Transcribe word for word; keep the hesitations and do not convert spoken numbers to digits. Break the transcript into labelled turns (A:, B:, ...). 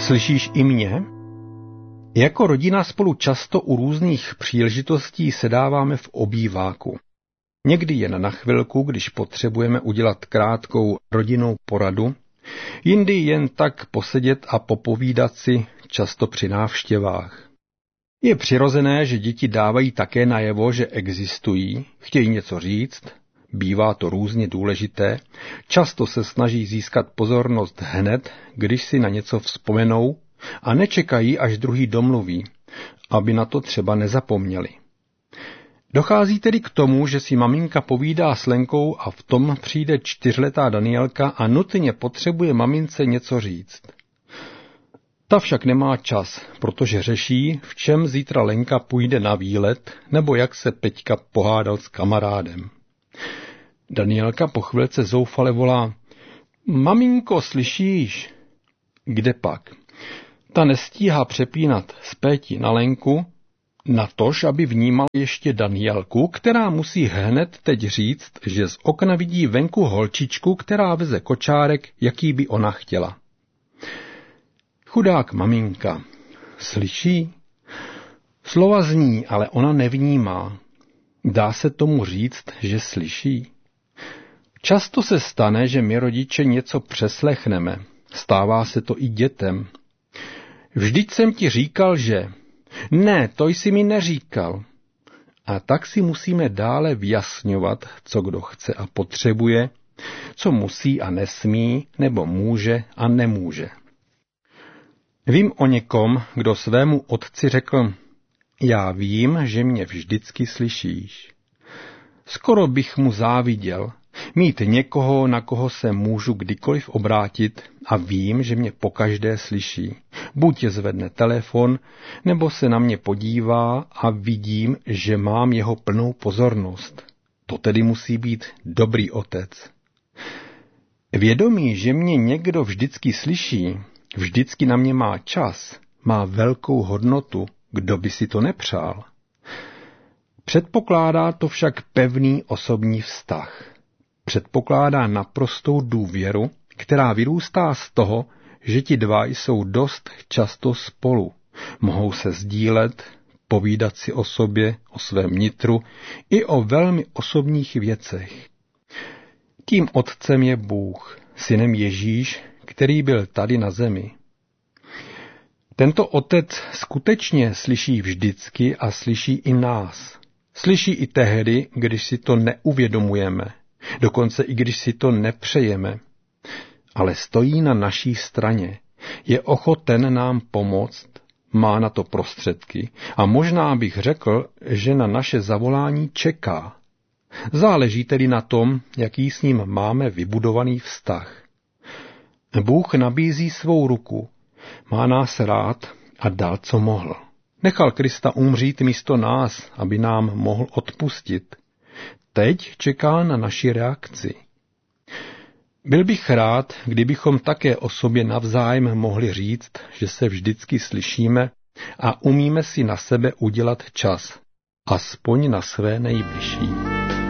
A: Slyšíš i mě? Jako rodina spolu často u různých příležitostí sedáváme v obýváku. Někdy jen na chvilku, když potřebujeme udělat krátkou rodinnou poradu, jindy jen tak posedět a popovídat si, často při návštěvách. Je přirozené, že děti dávají také najevo, že existují, chtějí něco říct, bývá to různě důležité, často se snaží získat pozornost hned, když si na něco vzpomenou a nečekají, až druhý domluví, aby na to třeba nezapomněli. Dochází tedy k tomu, že si maminka povídá s Lenkou a v tom přijde čtyřletá Danielka a nutně potřebuje mamince něco říct. Ta však nemá čas, protože řeší, v čem zítra Lenka půjde na výlet, nebo jak se Peťka pohádal s kamarádem. Danielka po chvilce zoufale volá: Maminko, slyšíš? Kde pak? Ta nestíhá přepínat z Péti na Lenku, natož, aby vnímal ještě Danielku, která musí hned teď říct, že z okna vidí venku holčičku, která veze kočárek, jaký by ona chtěla. Chudák maminka. Slyší? Slova zní, ale ona nevnímá. Dá se tomu říct, že slyší? Často se stane, že my rodiče něco přeslechneme. Stává se to i dětem. Vždyť jsem ti říkal, že... Ne, to jsi mi neříkal. A tak si musíme dále vyjasňovat, co kdo chce a potřebuje, co musí a nesmí, nebo může a nemůže. Vím o někom, kdo svému otci řekl: Já vím, že mě vždycky slyšíš. Skoro bych mu záviděl, mít někoho, na koho se můžu kdykoliv obrátit a vím, že mě pokaždé slyší. Buď zvedne telefon, nebo se na mě podívá a vidím, že mám jeho plnou pozornost. To tedy musí být dobrý otec. Vědomí, že mě někdo vždycky slyší, vždycky na mě má čas, má velkou hodnotu, kdo by si to nepřál. Předpokládá to však pevný osobní vztah. Předpokládá naprostou důvěru, která vyrůstá z toho, že ti dva jsou dost často spolu. Mohou se sdílet, povídat si o sobě, o svém nitru i o velmi osobních věcech. Tím otcem je Bůh, synem Ježíš, který byl tady na zemi. Tento otec skutečně slyší vždycky a slyší i nás. Slyší i tehdy, když si to neuvědomujeme, dokonce i když si to nepřejeme. Ale stojí na naší straně, je ochoten nám pomoct, má na to prostředky a možná bych řekl, že na naše zavolání čeká. Záleží tedy na tom, jaký s ním máme vybudovaný vztah. Bůh nabízí svou ruku, má nás rád a dal, co mohl. Nechal Krista umřít místo nás, aby nám mohl odpustit. Teď čeká na naši reakci. Byl bych rád, kdybychom také o sobě navzájem mohli říct, že se vždycky slyšíme a umíme si na sebe udělat čas, aspoň na své nejbližší.